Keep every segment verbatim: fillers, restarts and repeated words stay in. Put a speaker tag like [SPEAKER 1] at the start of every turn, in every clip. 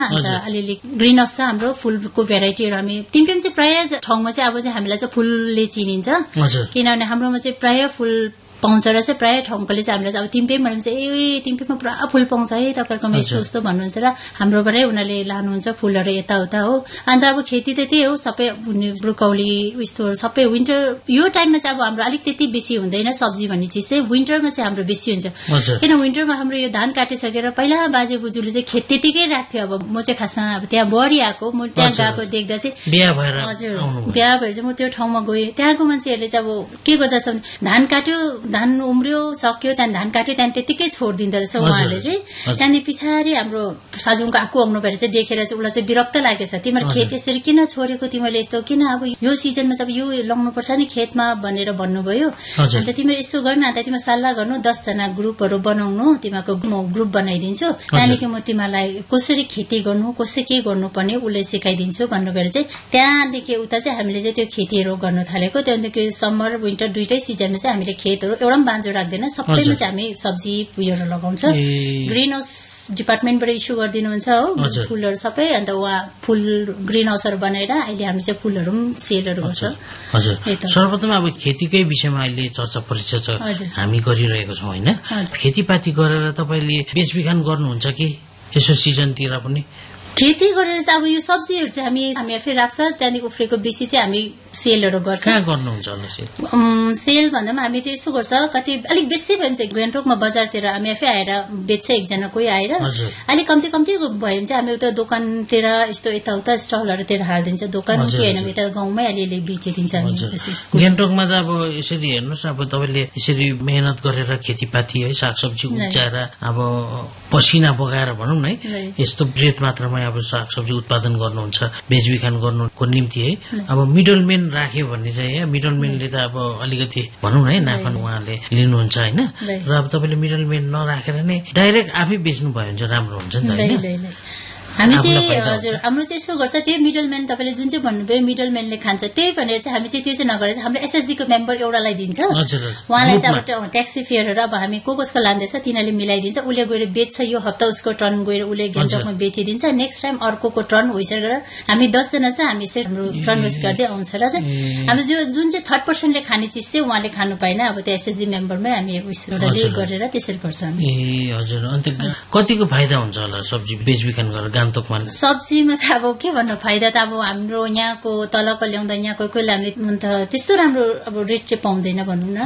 [SPEAKER 1] अन्त अलिअलि green house छ हाम्रो फुलको भेराइटीहरू हामी तिम्पेम चाहिँ प्रायः ठाउँमा चाहिँ अब चाहिँ हामीलाई चाहिँ फुलले चिनिन्छ किनभने हाम्रोमा चाहिँ प्रायः फुल पाउँछ र चाहिँ प्रायः ठाउँकोले चाहिँ हामीलाई अब तिम्पेम भनेपछि ए तिम्पेममा पुरा फुल पाउँछ है तपाईँहरूकोमा यस्तो उस्तो भन्नुहुन्छ र हाम्रोबाटै उनीहरूले लानुहुन्छ फुलहरू यताउता हो। अन्त अब खेती त त्यही हो सबै ब्रोकौली यस्तोहरू सबै विन्टर यो टाइममा चाहिँ अब हाम्रो अलिक त्यति बेसी हुँदैन सब्जी भन्ने चिज चाहिँ विन्टरमा चाहिँ हाम्रो बेसी हुन्छ किन विन्टरमा हाम्रो यो धान काटिसकेर पहिला बाजे बोजूले चाहिँ खेत त्यतिकै राख्थ्यो। अब म चाहिँ खासमा अब त्यहाँ बढी आएको म त्यहाँ गएको देख्दा चाहिँ हजुर बिहा भएर चाहिँ म त्यो ठाउँमा गएँ त्यहाँको मान्छेहरूले चाहिँ अब के गर्दछ भने धान काट्यो धान उम्रियो सक्यो त्यहाँदेखि धान काट्यो त्यहाँदेखि त्यतिकै छोडिदिँदो रहेछ उहाँहरूले चाहिँ। त्यहाँदेखि पछाडि हाम्रो साजुङको आकु आउनु भएर चाहिँ देखेर चाहिँ उसलाई चाहिँ विरक्त लागेछ तिमीहरू खेत यसरी किन छोडेको तिमीले यस्तो किन अब यो सिजनमा चाहिँ अब यो लाउनुपर्छ नि खेतमा भनेर भन्नुभयो। अन्त तिमीहरू यसो गर्नु अन्त तिमीहरू सल्लाह गर्नु दसजना ग्रुपहरू बनाउनु तिमीहरूको म ग्रुप बनाइदिन्छु त्यहाँदेखि म तिमीहरूलाई कसरी खेती गर्नु कसरी के गर्नुपर्ने उसले सिकाइदिन्छु भन्नुभएर चाहिँ त्यहाँदेखि उता चाहिँ हामीले चाहिँ त्यो खेतीहरू गर्नु थालेको। त्यहाँदेखि समर विन्टर दुइटै सिजनमा चाहिँ हामीले खेतहरू एउटा पनि बाँझो राख्दैन सबैमा चाहिँ हामी सब्जी उयोहरू लगाउँछ। ग्रीन हाउस डिपार्टमेन्टबाट इस्यु गरिदिनुहुन्छ हो फुलहरू सबै अन्त उहाँ फुल ग्रीन हाउसहरू बनाएर अहिले हामी चाहिँ फुलहरू पनि सेलहरू गर्छ।
[SPEAKER 2] हजुर सर्वप्रथम अब खेतीकै विषयमा अहिले चर्चा परिचर्चा हामी गरिरहेको छौँ होइन। खेतीपाती गरेर तपाईँले बेचबिखन गर्नुहुन्छ कि यसो सिजनतिर पनि?
[SPEAKER 1] खेती गरेर चाहिँ अब यो सब्जीहरू चाहिँ हामी हामी आफै राख्छ त्यहाँदेखि उफ्रेको बेसी चाहिँ हामी सेलहरू गर्छ।
[SPEAKER 2] कहाँ गर्नुहुन्छ होला सेल?
[SPEAKER 1] सेल भन्दा पनि हामी चाहिँ यसो गर्छ कति अलिक बेसी भयो भने चाहिँ गान्तोकमा बजारतिर हामी आफै आएर बेच्छ एकजना कोही आएर अलिक कम्ती कम्ती भयो भने चाहिँ हामी उता दोकानतिर यस्तो यताउता स्टलहरूतिर हालिदिन्छ दोकान के होइन यता गाउँमै अलिअलि बेचिदिन्छ।
[SPEAKER 2] गान्तोकमा त अब यसरी हेर्नुहोस् अब तपाईँले यसरी मेहनत गरेर खेतीपाती है सागसब्जी उब्जाएर अब पसिना बगाएर भनौँ न है यस्तो बृहत मात्रामा अब सागसब्जी उत्पादन गर्नुहुन्छ बेचबिखन गर्नुको निम्ति है अब मिडलम्यान राख्यो भन्ने चाहिँ मिडलम्यानले त अब अलिकति भनौँ न है नाफा उहाँले लिनुहुन्छ होइन र अब तपाईँले मिडलम्यान नराखेर नै डाइरेक्ट आफै बेच्नु भयो भने चाहिँ राम्रो हुन्छ नि त होइन।
[SPEAKER 1] हामी चाहिँ हजुर हाम्रो चाहिँ यसो गर्छ त्यो मिडलम्यान तपाईँले जुन चाहिँ भन्नुभयो मिडलम्यानले खान्छ त्यही भनेर चाहिँ हामी चाहिँ त्यो चाहिँ नगरेर हाम्रो एसएचजीको मेम्बर एउटालाई दिन्छ उहाँलाई चाहिँ अब ट्याक्सी फेयरहरू अब हामी को कसको लाँदैछ तिनीहरूले मिलाइदिन्छ उसले गएर बेच्छ यो हप्ता उसको टर्न गएर उसले गान्तोकमा बेचिदिन्छ नेक्स्ट टाइम अर्को टर्न होइसकेर हामी दसजना चाहिँ हामी चाहिँ हाम्रो टर्न वेस्ट गर्दै आउँछ र चाहिँ हाम्रो जो जुन चाहिँ थर्ड पर्सनले खाने चिज चाहिँ उहाँले खानु पाएन अब त्यो एसएचजी मेम्बरमै हामी एउटाले गरेर त्यसरी गर्छ हामी।
[SPEAKER 2] ए हजुर अन्त कतिको फाइदा हुन्छ होला सब्जी बेचबिखन गरेर?
[SPEAKER 1] सब्जीमा त अब के भन्नु फाइदा त अब हाम्रो यहाँको तलको ल्याउँदा यहाँ कोही कोही हामीले त्यस्तो राम्रो अब रेट चाहिँ पाउँदैन भनौँ न।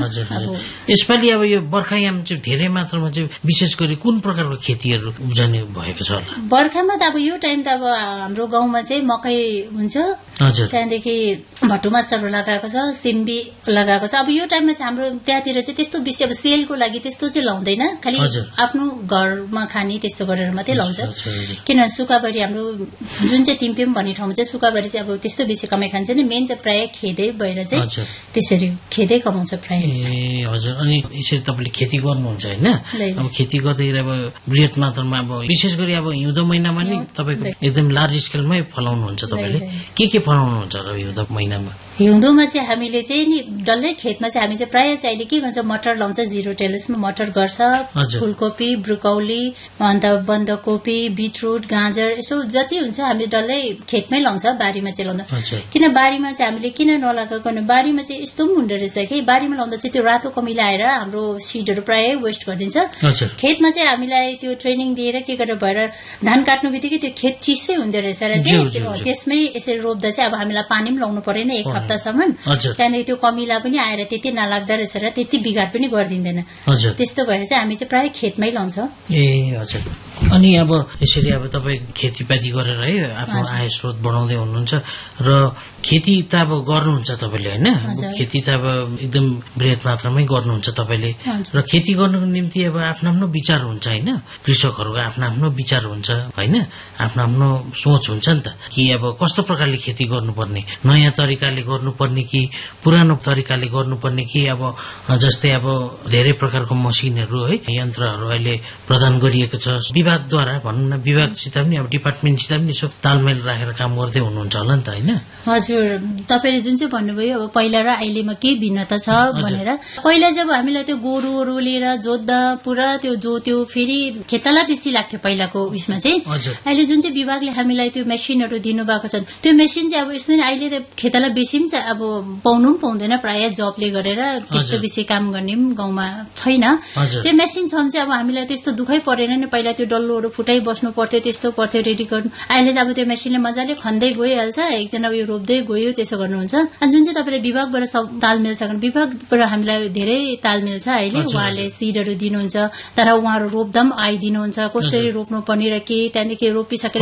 [SPEAKER 2] यसपालि अब यो बर्खायाम चाहिँ धेरै मात्रामा चाहिँ विशेष गरी कुन प्रकारको खेतीहरू उब्जनी भएको छ होला?
[SPEAKER 1] बर्खामा त अब यो टाइम त अब हाम्रो गाउँमा चाहिँ मकै हुन्छ त्यहाँदेखि भटुमासहरू लगाएको छ सिम्बी लगाएको छ। अब यो टाइममा चाहिँ हाम्रो त्यहाँतिर चाहिँ त्यस्तो बेसी अब सेलको लागि त्यस्तो चाहिँ लाउँदैन खालि आफ्नो घरमा खाने त्यस्तो गरेर मात्रै लाउँछ किनभने सुकाबारी हाम्रो जुन चाहिँ तिम्पेम भन्ने ठाउँमा चाहिँ सुकाबारी चाहिँ अब त्यस्तो बेसी कमाइ खान्छ नि मेन चाहिँ प्रायः खेदै भएर चाहिँ त्यसरी खेदै कमाउँछ प्रायः।
[SPEAKER 2] ए हजुर अनि यसरी तपाईँले खेती गर्नुहुन्छ होइन अब खेती गर्दै अब बृहत मात्रामा अब विशेष गरी अब हिउँदो महिनामा नि तपाईँको एकदम लार्ज स्केलमै फलाउनुहुन्छ तपाईँले के के फलाउनुहुन्छ र हिउँदो महिनामा?
[SPEAKER 1] हिउँदोमा चाहिँ हामीले चाहिँ नि डल्लै खेतमा चाहिँ हामी चाहिँ प्रायः चाहिँ अहिले के गर्छ मटर लाउँछ जिरो टेरेसमा मटर गर्छ फुलकोपी ब्रोकौली अन्त बन्दकोपी बिटरुट गाजर यसो जति हुन्छ हामी डल्लै खेतमै लाउँछ बारीमा चाहिँ लाउँदा किन बारीमा चाहिँ हामीले किन नलगाएको बारीमा चाहिँ यस्तो पनि हुँदो रहेछ कि बारीमा लाउँदा चाहिँ त्यो रातो कमिला आएर हाम्रो सिडहरू प्रायः वेस्ट गरिदिन्छ। खेतमा चाहिँ हामीलाई त्यो ट्रेनिङ दिएर के गरेर भएर धान काट्नु बित्तिकै त्यो खेत चिसै हुँदो रहेछ र चाहिँ त्यसमै यसरी रोप्दा चाहिँ अब हामीलाई पानी पनि लाउनु परेन एक हप्तासम्म त्यहाँदेखि त्यो कमिला पनि आएर त्यति नलाग्दो रहेछ र त्यति बिगार पनि गरिदिँदैन त्यस्तो भएर चाहिँ हामी चाहिँ प्रायः खेतमै लाउँछ।
[SPEAKER 2] ए हजुर अनि अब यसरी अब तपाईँ खेतीपाती गरेर है आफ्नो आय स्रोत बढाउँदै हुनुहुन्छ र खेती त अब गर्नुहुन्छ तपाईँले होइन खेती त अब एकदम बृहत मात्रामै गर्नुहुन्छ तपाईँले र खेती गर्नुको निम्ति अब आफ्नो आफ्नो विचार हुन्छ होइन कृषकहरूको आफ्नो आफ्नो विचार हुन्छ होइन आफ्नो आफ्नो सोच हुन्छ नि त कि अब कस्तो प्रकारले खेती गर्नुपर्ने नयाँ तरिकाले गर्नुपर्ने कि पुरानो तरिकाले गर्नुपर्ने कि अब जस्तै अब धेरै प्रकारको मसिनहरू है यन्त्रहरू अहिले प्रदान गरिएको छ विभागद्वारा भनौँ न विभागसित पनि अब डिपार्टमेन्टसित पनि यसो तालमेल राखेर काम गर्दै हुनुहुन्छ होला नि त होइन?
[SPEAKER 1] हजुर हजुर, तपाईँले जुन चाहिँ भन्नुभयो अब पहिला र अहिलेमा के भिन्नता छ भनेर, पहिला जब हामीलाई त्यो गोरुहरू लिएर जोत्दा पुरा त्यो जोत्यो, फेरि खेताला बेसी लाग्थ्यो पहिलाको उयसमा चाहिँ। अहिले जुन चाहिँ विभागले हामीलाई त्यो मेसिनहरू दिनुभएको छ, त्यो मेसिन चाहिँ अब यस्तो अहिले त खेताला बेसी पनि अब पाउनु पनि पाउँदैन, प्राय जबले गरेर त्यस्तो बेसी काम गर्ने पनि गाउँमा छैन। त्यो मेसिन छ भने चाहिँ अब हामीलाई त्यस्तो दुखै परेन नि, पहिला त्यो डल्लोहरू फुटाइ बस्नु पर्थ्यो, त्यस्तो पर्थ्यो रेडी गर्नु। अहिले चाहिँ अब त्यो मेसिनले मजाले खन्दै गइहाल्छ, एकजना उयो रोप्दै गयो, त्यसो गर्नुहुन्छ। अनि जुन चाहिँ तपाईँले विभागबाट तालमेल छ भने विभागबाट हामीलाई धेरै तालमेल छ अहिले। उहाँले सिडहरू दिनुहुन्छ, तर उहाँहरू रोप्दा पनि आइदिनुहुन्छ, कसरी रोप्नु पर्ने र के, त्यहाँदेखि रोपिसकेर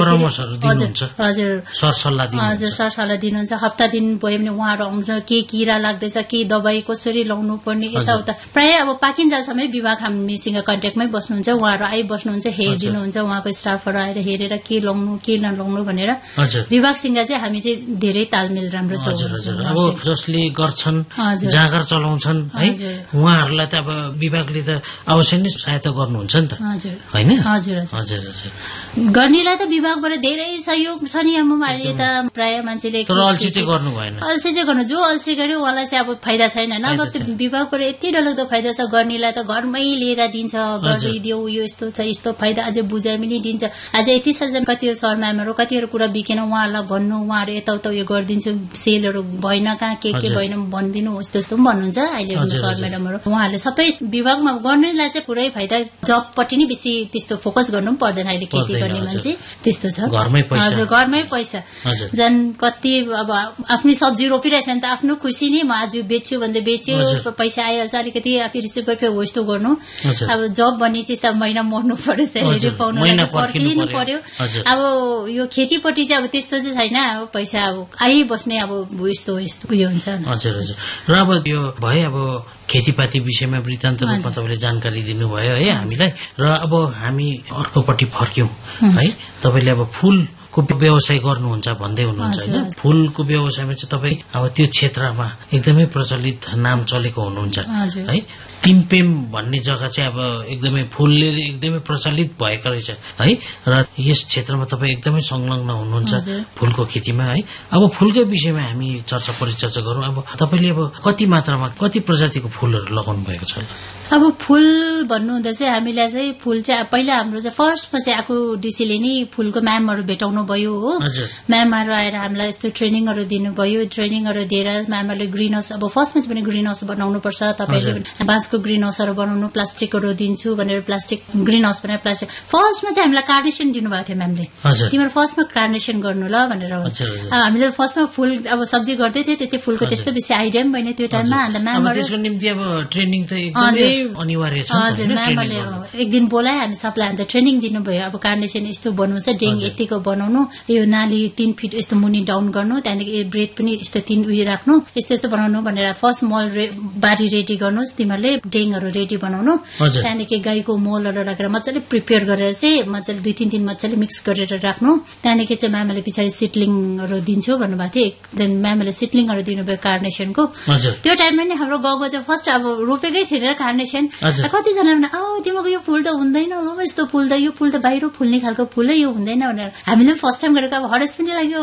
[SPEAKER 1] हजुर हजुर सरसल्लाह दिनुहुन्छ। हप्ता दिन भयो भने उहाँहरू आउँछ, के किरा लाग्दैछ, के दबाई कसरी लाउनु पर्ने, यताउता प्राय अब पाकिन्जालसम्म विभाग हामीसँग कन्ट्याक्टमै बस्नुहुन्छ, उहाँहरू आइ बस्नुहुन्छ, हेरिदिनुहुन्छ, उहाँको स्टाफहरू आएर हेरेर के लाउनु के नलाउनु भनेर। विभागसँग चाहिँ हामी चाहिँ धेरै तालमेल राम्रो छ।
[SPEAKER 2] अब जसले गर्छन् जाँगर चलाउँछन् है, उहाँहरूलाई त अब विभागले त अवश्य नै सहायता गर्नुहुन्छ नि त, होइन?
[SPEAKER 1] हजुर हजुर गर्नेलाई त विभागबाट धेरै सहयोग छ नि। अहिले त प्राय मान्छेले
[SPEAKER 2] अल्छी चाहिँ गर्नु भएन,
[SPEAKER 1] अल्छी चाहिँ गर्नु, जो अल्छी गर्यो उहाँलाई चाहिँ अब फाइदा छैन। नभए त्यो विभागबाट यति डरलाग्दो फाइदा छ, गर्नेलाई त घरमै लिएर दिन्छ, गरिदियो यो यस्तो छ यस्तो फाइदा, अझै बुझाइ पनि दिन्छ। अझ यति सर्जन कति सर म्यामहरू कतिहरू कुरा बिकेन उहाँहरूलाई भन्नु, उहाँहरू यताउता उयो गरिदिन्छु, सेलहरू भएन कहाँ के के भएन भनिदिनु, यस्तो यस्तो पनि भन्नुहुन्छ अहिले सर म्याडमहरू। उहाँहरूले सबै विभागमा गर्नेलाई चाहिँ पुरै फाइदा, जबपट्टि नै बेसी त्यस्तो फोकस गर्नु पनि पर्दैन अहिले खेती गर्ने मान्छे, त्यस्तो छ। हजुर घरमै पैसा झन् कति अब आफ्नै सब्जी रोपिरहेछ भने त आफ्नो खुसी नै, म आज बेच्छु भन्दा बेच्यो, पैसा आइहाल्छ, अलिकति आफै रिसिभ गरेर हो यस्तो गर्नु। अब जब भन्ने चिज त महिना मर्नु पर्यो, स्यालेरी पाउनु पर्खिनु पर्यो। अब यो खेतीपट्टि चाहिँ अब त्यस्तो चाहिँ छैन, अब पैसा अब आइबस्ने अब यस्तो यस्तो उयो हुन्छ।
[SPEAKER 2] हजुर हजुर र अब यो भयो अब खेतीपाती विषयमा वृत्तान्त रूपमा तपाईँले जानकारी दिनुभयो है हामीलाई। र अब हामी अर्कोपट्टि फर्क्यौं है, तपाईँले अब फूलको व्यवसाय गर्नुहुन्छ भन्दै हुनुहुन्छ होइन? फूलको व्यवसायमा चाहिँ तपाईँ अब त्यो क्षेत्रमा एकदमै प्रचलित नाम चलेको हुनुहुन्छ है। तिम्पेम भन्ने जग्गा चाहिँ अब एकदमै फूलले एकदमै प्रचलित भएको रहेछ है, र यस क्षेत्रमा तपाईँ एकदमै संलग्न हुनुहुन्छ फूलको खेतीमा है। अब फूलकै विषयमा हामी चर्चा परिचर्चा गरौँ। अब तपाईँले अब कति मात्रामा कति प्रजातिको फूलहरू लगाउनु भएको छ?
[SPEAKER 1] अब फूल भन्नुहुँदा चाहिँ हामीलाई चाहिँ फूल चाहिँ पहिला हाम्रो चाहिँ फर्स्टमा चाहिँ आएको डिसीले नै फूलको म्यामहरू भेटाउनु भयो हो। म्यामहरू आएर हामीलाई यस्तो ट्रेनिङहरू दिनुभयो, ट्रेनिङहरू दिएर म्यामहरूले ग्रिन हाउस, अब फर्स्टमा चाहिँ पनि ग्रिन हाउस बनाउनु पर्छ, तपाईँले बाँसको ग्रिन हाउसहरू बनाउनु, प्लास्टिकहरू दिन्छु भनेर प्लास्टिक ग्रिन हाउस बनाएर प्लास्टिक फर्स्टमा चाहिँ हामीलाई कार्नेसन दिनुभएको थियो म्यामले, तिमीहरू फर्स्टमा कार्नेसन गर्नु ल भनेर। हामीले फर्स्टमा फूल अब सब्जी गर्दै थियो, त्यति फूलको त्यस्तो बेसी आइडिया पनि भएन त्यो टाइममा। अन्त म्यामहरू
[SPEAKER 2] निम्ति अब ट्रेनिङ त एकदमै अनिवार्य छ।
[SPEAKER 1] हजुर म्यामहरूले एक दिन बोलाए हामी सबलाई, अन्त ट्रेनिङ दिनुभयो। अब कार्नेसन यस्तो बनाउँछ, डेङ यतिको बनाउनु, यो नाली तीन फिट यस्तो मुनि डाउन गर्नु, त्यहाँदेखि ब्रेथ पनि यस्तो तीन उयो राख्नु, यस्तो यस्तो बनाउनु भनेर फर्स्ट मल बारी रेडी गर्नुहोस्, तिमीहरूले डेङहरू रेडी बनाउनु, त्यहाँदेखि गाईको मलहरू राखेर मजाले प्रिपेयर गरेर चाहिँ मजाले दुई तिन दिन मजाले मिक्स गरेर राख्नु। त्यहाँदेखि चाहिँ म्यामले पछाडि सिटलिङहरू दिन्छु भन्नुभएको थियो, म्यामले सिटलिङहरू दिनुभयो कार्नेसनको। त्यो टाइममा नि हाम्रो गाउँमा चाहिँ फर्स्ट अब रोपेकै थिएन कार्नेसन। कतिजना औ तिमीको यो फुल त हुँदैन, यस्तो फुल त यो फुल त बाहिर फुल्ने खालको फुलै यो हुँदैन भनेर हामीले फर्स्ट टाइम गरेको। अब हरेस पनि लाग्यो,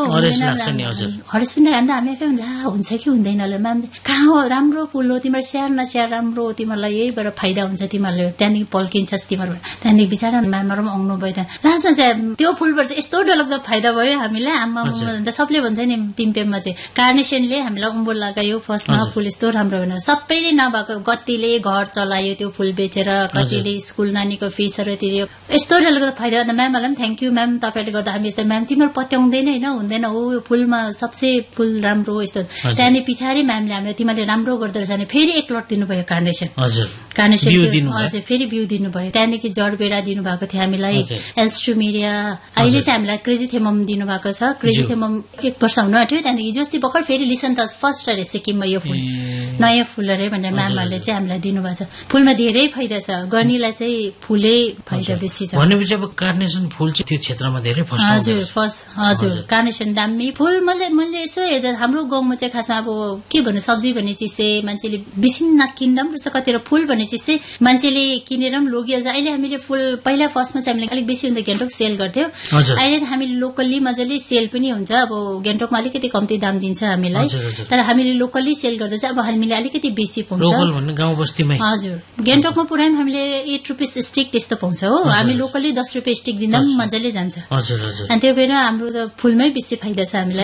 [SPEAKER 1] हरेस पनि अन्त हामी आफै हुन्छ कि हुँदैन होला म्यामले, कहाँ हो राम्रो फुल हो, तिम्रो स्याहार नस्याहार राम्रो हो, तिमीहरूलाई यहीबाट फाइदा हुन्छ, तिमीहरूले त्यहाँदेखि पल्किन्छस् तिमीहरू। त्यहाँदेखि बिचरा म्यामहरू पनि आउनु भयो। लास्टमा चाहिँ त्यो फुलबाट चाहिँ यस्तो डरलाग्दो फाइदा भयो हामीलाई। आमा अन्त सबले भन्छ नि तिम्पेममा चाहिँ कार्नेसनले हामीलाई उम्बो लगायो फर्स्टमा, फुल यस्तो राम्रो भएन, सबैले नभएको कतिले घर चलायो त्यो फुल बेचेर, कतिले स्कुल नानीको फिसहरू तिर्यो, यस्तो डरलाग्दो फाइदा। अन्त म्यामलाई पनि थ्याङ्क यू म्याम, तपाईँले गर्दा हामी यस्तो म्याम तिमीहरू पत्याउँदैन होइन, हुँदैन हो यो फुलमा सबसे फुल राम्रो हो यस्तो। त्यहाँदेखि पछाडि म्यामले हामीले तिमीले राम्रो गर्दो रहेछ भने फेरि एक लट दिनुभयो कार्नेसन, कार्नेसन हजुर फेरि बिउ दिनुभयो। त्यहाँदेखि जडबेरा दिनुभएको थियो हामीलाई, एल्स्ट्रोमेरिया, अहिले चाहिँ हामीलाई क्रेजिथेमम दिनुभएको छ। क्रेजिथेमम एक वर्ष हुनु आँट्यो। त्यहाँदेखि हिजो अस्ति भर्खर फेरि लिसन त फर्स्ट अरे सिक्किममा यो फुल नयाँ फुल अरे भनेर म्यामहरूले चाहिँ हामीलाई दिनुभएको छ। फूलमा धेरै फाइदा छ, गर्नेलाई चाहिँ फूलै फाइदा बेसी छ।
[SPEAKER 2] भनेपछि अब कार्नेसन फूल चाहिँ त्यो क्षेत्रमा धेरै फस्टाउँछ।
[SPEAKER 1] हजुर फर्स्ट हजुर कार्नेसन दामी फूल। मैले मैले यसो हेर्दा हाम्रो गाउँमा चाहिँ खासमा अब के भन्नु, सब्जी भन्ने चिज चाहिँ मान्छेले बेसी नकिन्दा पनि रहेछ, कतिवटा फूल भन्ने चिज चाहिँ मान्छेले किनेर पनि लगिहाल्छ। अहिले हामीले फूल पहिला फर्स्टमा चाहिँ हामीले अलिक बेसी हुँदा गेन्टोक सेल गर्थ्यौँ, अहिले त हामीले लोकल्ली मजाले सेल पनि हुन्छ। अब गेन्टोकमा अलिकति कम्ती दाम दिन्छ हामीलाई, तर हामीले लोकल्ली सेल गर्दा चाहिँ अब हामीले अलिकति बेसी पाउँछ।
[SPEAKER 2] गाउँ बस्तीमै
[SPEAKER 1] हजुर गेन्टोकमा पुरै हामीले एट रुपिस स्टिक त्यस्तो पाउँछ हो, हामी लोकल्ली दस रुपियाँ स्टिक दिँदा पनि मजाले जान्छ। अनि त्यो भएर हाम्रो त फूलमै बेसी फाइदा छ हामीलाई।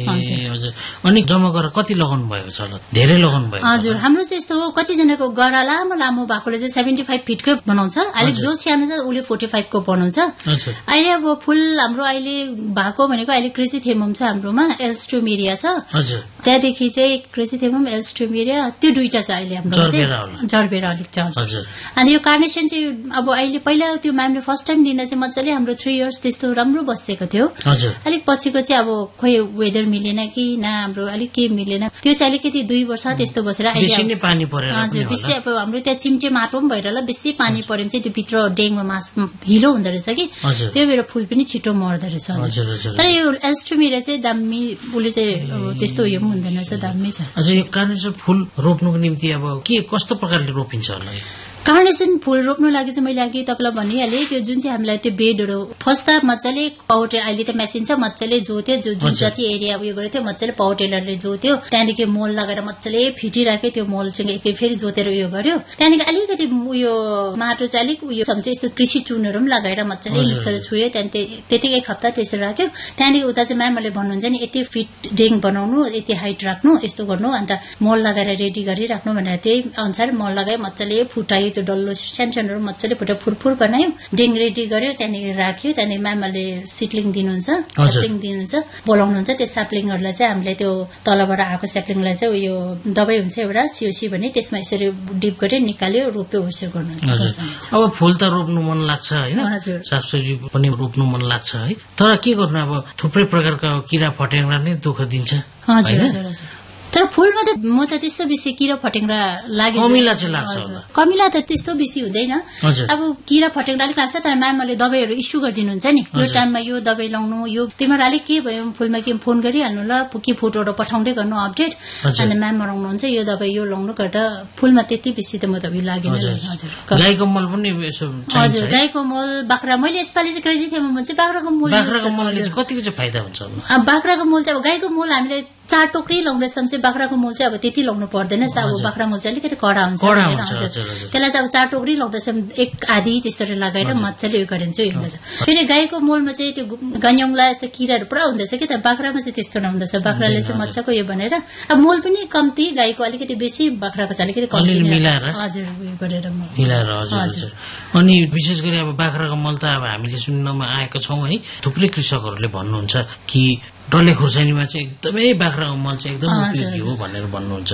[SPEAKER 2] अनि जम्मा गरेर कति लगाउनु भएको छ? धेरै लगाउनु भएको?
[SPEAKER 1] हजुर हाम्रो चाहिँ यस्तो हो, कतिजनाको गडा लामो लामो भएकोले चाहिँ सेभेन्टी फाइभ फिटकै बनाउँछ, अलिक जो सानो छ उसले फोर्टी फाइभको बनाउँछ। अहिले अब फूल हाम्रो अहिले भएको भनेको अहिले क्रेसिथेमम छ हाम्रोमा, एल्स्ट्रोमेरिया छ, त्यहाँदेखि चाहिँ क्रेसिथेमम एल्स्ट्रोमेरिया त्यो दुईटा छ अहिले हाम्रो चाहिँ, जरबेरा अलिक छ। अनि यो कार्नेसन चाहिँ अब अहिले पहिला त्यो म्यामले फर्स्ट टाइम दिँदा चाहिँ मजाले हाम्रो थ्री इयर्स त्यस्तो राम्रो बसेको थियो, अलिक पछिको चाहिँ अब खोइ वेदर मिलेन कि न हाम्रो अलिक के मिलेन, त्यो चाहिँ अलिकति दुई वर्ष त्यस्तो बसेर अहिले
[SPEAKER 2] पानी परेर
[SPEAKER 1] हजुर बेसी अब हाम्रो त्यहाँ चिम्टे माटो पनि भएर बेसी पानी पऱ्यो भने चाहिँ त्यो भित्र डेङमा मास हिलो हुँदो रहेछ कि, त्यो भएर फूल पनि छिटो मर्दो रहेछ। तर यो एल्स्ट्रोमेरिया चाहिँ दामी, उसले चाहिँ त्यस्तो उयो पनि हुँदैन रहेछ, दामी छ।
[SPEAKER 2] यो कार्नेसन फूल रोप्नुको निम्ति अब के कस्तो प्रकारले रोपिन्छ होला?
[SPEAKER 1] कार्नेसन फूल रोप्नु लागि चाहिँ मैले अघि तपाईँलाई भनिहालेँ, त्यो जुन चाहिँ हामीलाई त्यो बेडहरू फर्स्ट त मजाले पाउटेर, अहिले त मेसिन छ, मजाले जोत्यो, जो जुन जति एरिया उयो गरेको थियो मजाले पाउटेलरले जोत्यो, त्यहाँदेखि मोल लगाएर मजाले फिटिराख्यो, त्यो मोल चाहिँ फेरि जोतेर उयो गर्यो, त्यहाँदेखि अलिकति उयो माटो चाहिँ अलिक उयो समझ यस्तो कृषि चुनहरू पनि लगाएर मजाले मिक्सर छुयो, त्यहाँदेखि त्यतिकै एक हप्ता त्यसरी राख्यो, त्यहाँदेखि उता चाहिँ म्यामले भन्नुहुन्छ नि यति फिट डेङ बनाउनु, यति हाइट राख्नु, यस्तो गर्नु, अन्त मोल लगाएर रेडी गरिराख्नु भनेर त्यही अनुसार मोल लगायो, मजाले फुटायो, त्यो डल्लो सानसानोहरू मजाले फुटा फुरफुर बनायो, डेङ रेडी गर्यो, त्यहाँदेखि राख्यो, त्यहाँदेखि म्यामले सिटलिङ दिनुहुन्छ, स्याप्लिङ दिनुहुन्छ, बोलाउनुहुन्छ, त्यो स्याप्लिङहरूलाई चाहिँ हामीले त्यो तलबाट आएको स्याप्लिङलाई चाहिँ उयो दबाई हुन्छ एउटा सिओसी भने त्यसमा यसरी डिप गरेर निकाल्यो, रोप्यो, उसो गर्नु।
[SPEAKER 2] अब फूल त रोप्नु मन लाग्छ होइन, सागसब्जी पनि रोप्नु मन लाग्छ है, तर के गर्नु अब थुप्रै प्रकारका किरा फटेङ्ग्रा नै दुःख दिन्छ।
[SPEAKER 1] हजुर हजुर हजुर तर फूलमा त म त त्यस्तो बेसी किरा फटेङ्ग्रा लाग्यो,
[SPEAKER 2] कमिला चाहिँ लाग्छ होला,
[SPEAKER 1] कमिला त त्यस्तो बेसी हुँदैन, अब किरा फटेङ्ग्रा अलिक लाग्छ, तर म्यामले दबाईहरू इस्यु गरिदिनुहुन्छ नि, यो टाइममा यो दबाई लाउनु, यो तिमीहरू अलिक के भयो फूलमा के फोन गरिहाल्नु ल, के फोटोहरू पठाउँदै गर्नु अपडेट, अन्त म्याम बनाउनुहुन्छ यो दबाई यो लाउनु गर्दा फूलमा त्यति बेसी त म त उयो लागेन।
[SPEAKER 2] हजुर गाईको मल पनि
[SPEAKER 1] हजुर गाईको मल, बाख्रा, मैले यसपालि चाहिँ क्रेजी थिएँ म चाहिँ बाख्राको मल,
[SPEAKER 2] बाख्राको मलले चाहिँ कतिको चाहिँ फाइदा हुन्छ?
[SPEAKER 1] बाख्राको मल चाहिँ अब गाईको मल हामीले चार टोकरी लाउँदैछौँ चाहिँ, बाख्राको मल चाहिँ अब त्यति लाउनु पर्दैन, अब बाख्रा मल चाहिँ अलिकति कडा हुन्छ, त्यसलाई चाहिँ अब चार टोकरी लाउँदैछौँ, एक आधी त्यसरी लगाएर मजाले उयो गरेर चाहिँ हुँदछ। फेरि गाईको मलमा चाहिँ त्यो गन्यौला यस्तो किराहरू पुरा हुँदैछ कि, त बाख्रामा चाहिँ त्यस्तो नहुँदछ, बाख्राले चाहिँ मजाको उयो भनेर अब मल पनि कम्ती, गाईको अलिकति बेसी, बाख्राको चाहिँ अलिकति कम्ती
[SPEAKER 2] मिलाएर
[SPEAKER 1] हजुर उयो गरेर
[SPEAKER 2] मिलाएर। हजुर अनि विशेष गरी अब बाख्राको मल त अब हामीले सुन्नमा आएको छौँ है, थुप्रै कृषकहरूले भन्नुहुन्छ कि डल्ले खुर्सानीमा चाहिँ एकदमै बाख्राको मल चाहिँ एकदम उपयोगी हो भनेर भन्नुहुन्छ।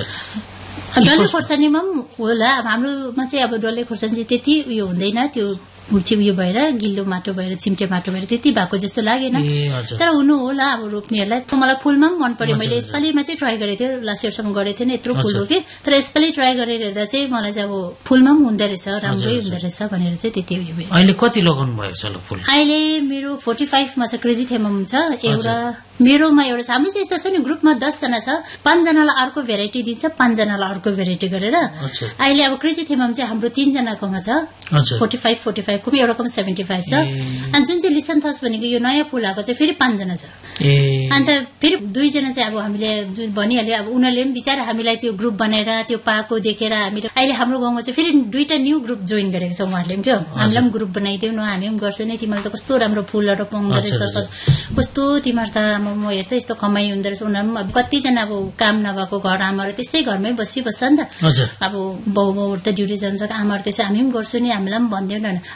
[SPEAKER 1] डल्ले खुर्सानीमा पनि होला, अब हाम्रोमा चाहिँ अब डल्ले खुर्सानी चाहिँ त्यति उयो हुँदैन, त्यो उयो भएर गिल्लो माटो भएर चिम्टे माटो भएर त्यति भएको जस्तो लागेन, तर हुनु होला अब रोप्नेहरूलाई। मलाई फूलमा पनि मन पर्यो, मैले यसपालि मात्रै ट्राई गरेको थिएँ, लास्ट इयरसम्म गरेको थिएन यत्रो फूल रोकेँ, तर यसपालि ट्राई गरेर हेर्दा चाहिँ मलाई चाहिँ अब फूलमा पनि हुँदो रहेछ, राम्रै हुँदो रहेछ भनेर चाहिँ त्यति उयो भयो।
[SPEAKER 2] अहिले कति लगाउनु भएको छ फूल?
[SPEAKER 1] अहिले मेरो फोर्टी फाइभमा छ, क्रेजी थेमम छ एउटा, मेरोमा एउटा छ, हाम्रो चाहिँ यस्तो छ नि ग्रुपमा दसजना छ, पाँचजनालाई अर्को भेराइटी दिन्छ, पाँचजनालाई अर्को भेराइटी गरेर। अहिले अब क्रेजी थेमम चाहिँ हाम्रो तीनजनाकोमा छ, फोर्टी फाइभ फोर्टी फाइभ को एउटाकोमा सेभेन्टी फाइभ छ, अनि जुन चाहिँ लिसन्थस भनेको यो नयाँ फूल आएको चाहिँ फेरि पाँचजना छ, अन्त फेरि दुईजना चाहिँ अब हामीले जुन भनिहाल्यो, अब उनीहरूले पनि बिचारा हामीलाई त्यो ग्रुप बनाएर त्यो पाएको देखेर हामीले अहिले हाम्रो गाउँमा चाहिँ फेरि दुईटा न्यू ग्रुप जोइन गरेको छ उहाँहरूले पनि, क्या हामीलाई पनि ग्रुप बनाइदिउँ न, हामी पनि गर्छौँ नि, तिमीलाई त कस्तो राम्रो फूलहरू पाउँदो रहेछ, कस्तो तिमीहरू त म हेर्दा यस्तो कमाइ हुँदो रहेछ। उनीहरू अब कतिजना अब काम नभएको घर आमाहरू त्यसै घरमै बसी बस्छ नि त, अब बाउ बाउहरू त ड्युटी जान्छ, आमाहरू त्यसै हामी पनि गर्छौँ नि, हामीलाई पनि भनिदिउँ न,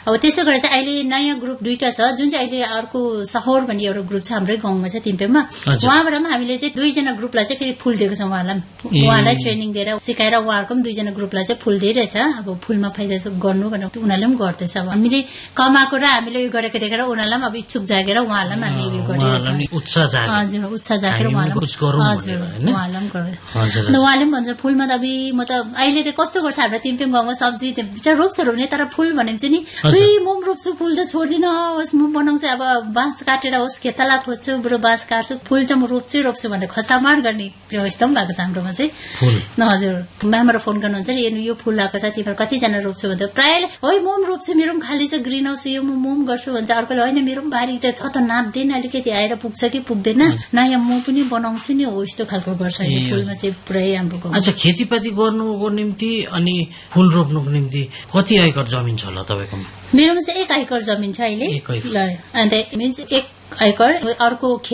[SPEAKER 1] अब त्यसो गरेर चाहिँ अहिले नयाँ ग्रुप दुईटा छ जुन चाहिँ अहिले अर्को सहर भन्ने एउटा ग्रुप छ हाम्रै गाउँमा छ तिम्पेमा उहाँबाट पनि हामीले चाहिँ दुईजना ग्रुपलाई चाहिँ फेरि फुल दिएको छ उहाँलाई उहाँलाई ट्रेनिङ दिएर सिकाएर उहाँहरूको पनि दुईजना ग्रुपलाई चाहिँ फुल दिइरहेछ अब फुलमा फाइदा गर्नु भनेर उनीहरूले पनि गर्दैछ अब हामीले कमाएको र हामीले उयो गरेको देखेर उनीहरूलाई पनि अब इच्छुक जागेर उहाँहरूलाई पनि हामीले उयो गरिरहेछ हजुर उत्साह जागेर उहाँलाई हजुर उहाँलाई पनि गर्यो उहाँले पनि भन्छ फुलमा त अब म त अहिले त कस्तो गर्छ हाम्रो तिम्पेङ गाउँमा सब्जी बिचरा रोप्छ रोप्ने तर फुल भनेपछि नि फेरि म रोप्छु फुल त छोड्दिन होस् म बनाउँछु अब बाँस काटेर होस् खेतला खोज्छु बुढो बाँस काट्छु फुल त म रोप्छु रोप्छु भनेर खसामार गर्ने त्यो यस्तो पनि भएको छ हाम्रोमा चाहिँ हजुर म्यामबाट फोन गर्नुहुन्छ नि यो फुल आएको छ तिमीहरू कतिजना रोप्छु भन्दा प्रायःले है म पनि रोप्छु मेरो पनि खाली छ ग्रिन हाउस यो म पनि गर्छु भन्छ अर्कोले होइन मेरो पनि बारी त छ त नाप्दैन अलिकति आएर पुग्छ कि पुग्दैन नयाँ म पनि बनाउँछु नि हो यस्तो खालको गर्छ यो फुलमा चाहिँ पुरै हाम्रो
[SPEAKER 2] अच्छा खेतीपाती गर्नुको निम्ति अनि फुल रोप्नुको निम्ति कति एकड़ जमिन छ होला तपाईँकोमा
[SPEAKER 1] मेरोमा चाहिँ एक एकड़ जमिन छ अहिले अन्त एक एकड़ अर्को